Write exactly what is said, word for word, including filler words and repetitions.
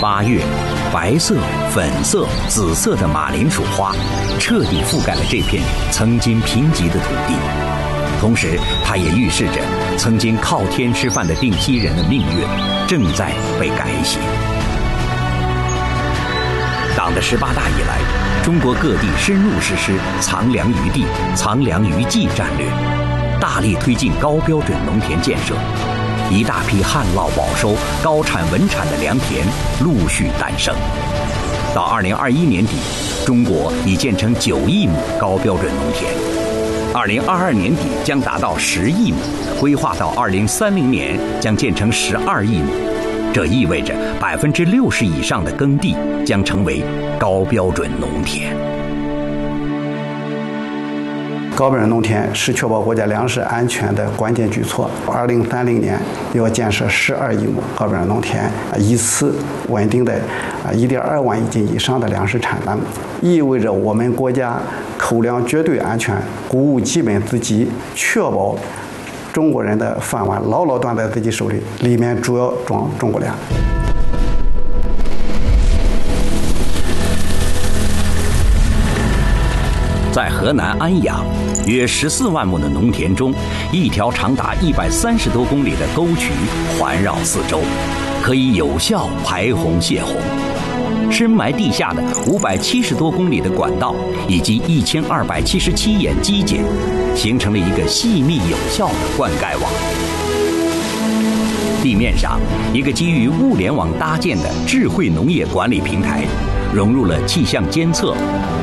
八月，白色、粉色、紫色的马铃薯花彻底覆盖了这片曾经贫瘠的土地，同时它也预示着曾经靠天吃饭的定西人的命运正在被改写。党的十八大以来，中国各地深入实施藏粮于地、藏粮于技战略，大力推进高标准农田建设，一大批旱涝保收、高产稳产的良田陆续诞生。到二零二一年底，中国已建成九亿亩高标准农田，二零二二年底将达到十亿亩，规划到二零三零年将建成十二亿亩。这意味着百分之六十以上的耕地将成为高标准农田。 高标准农田是确保国家粮食安全的关键举措。二零三零年要建设十二亿亩高标准农田，以此稳定的啊一点二万亿斤以上的粮食产能，意味着我们国家口粮绝对安全，谷物基本自给，确保中国人的饭碗牢牢端在自己手里，里面主要装中国粮。 在河南安阳，约十四万亩的农田中，一条长达一百三十多公里的沟渠环绕四周，可以有效排洪泄洪。深埋地下的五百七十多公里的管道以及一千二百七十七眼机检，形成了一个细密有效的灌溉网。地面上，一个基于物联网搭建的智慧农业管理平台，融入了气象监测、